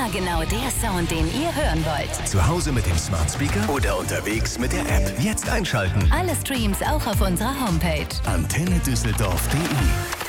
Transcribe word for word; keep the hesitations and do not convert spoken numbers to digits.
Immer genau der Sound, den ihr hören wollt. Zu Hause mit dem Smart Speaker oder unterwegs mit der App. Jetzt einschalten. Alle Streams auch auf unserer Homepage. antenne düsseldorf punkt de